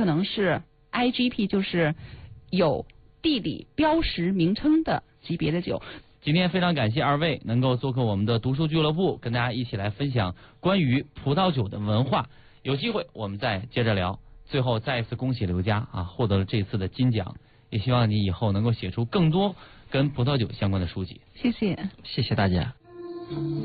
可能是 IGP， 就是有地理标识名称的级别的酒。 今天非常感谢二位能够做客我们的读书俱乐部，跟大家一起来分享关于葡萄酒的文化。有机会我们再接着聊。最后再一次恭喜刘佳啊，获得了这次的金奖，也希望你以后能够写出更多跟葡萄酒相关的书籍。 谢谢， 谢谢大家。